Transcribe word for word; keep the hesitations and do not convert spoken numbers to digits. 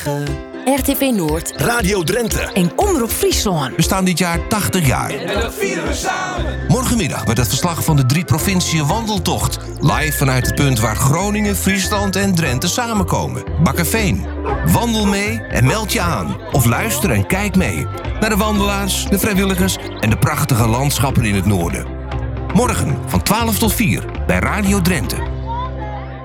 negen. R T V Noord. Radio Drenthe. En Omroep Friesland. We staan dit jaar tachtig jaar. En dat vieren we samen. Morgenmiddag met het verslag van de drie provinciën wandeltocht. Live vanuit het punt waar Groningen, Friesland en Drenthe samenkomen. Bakkerveen. Wandel mee en meld je aan. Of luister en kijk mee. Naar de wandelaars, de vrijwilligers en de prachtige landschappen in het noorden. Morgen van twaalf tot vier bij Radio Drenthe.